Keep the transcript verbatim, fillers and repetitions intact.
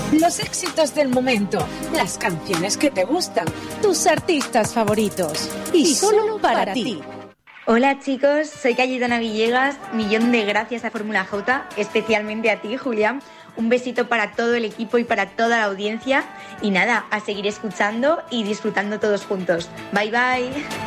Los éxitos del momento, las canciones que te gustan, tus artistas favoritos. Y, y solo para, para ti. ti. Hola chicos, soy Cayetana Villegas. Millón de gracias a Fórmula J, especialmente a ti, Julián. Un besito para todo el equipo y para toda la audiencia. Y nada, a seguir escuchando y disfrutando todos juntos. Bye bye.